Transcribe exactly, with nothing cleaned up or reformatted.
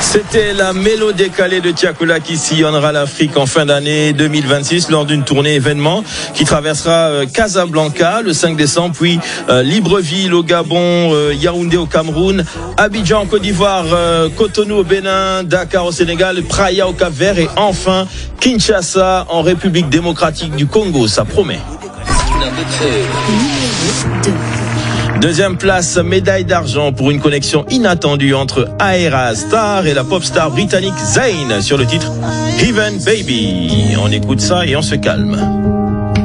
C'était la mélodie décalée de Tiakoula qui sillonnera l'Afrique en fin d'année deux mille vingt-six lors d'une tournée événement qui traversera euh, Casablanca le cinq décembre, puis euh, Libreville au Gabon, euh, Yaoundé au Cameroun, Abidjan en Côte d'Ivoire, euh, Cotonou au Bénin, Dakar au Sénégal, Praia au Cap-Vert et enfin Kinshasa en République démocratique du Congo. Ça promet. Deuxième place, médaille d'argent pour une connexion inattendue entre Aera Star et la pop star britannique Zayn sur le titre Heaven Baby. On écoute ça et on se calme.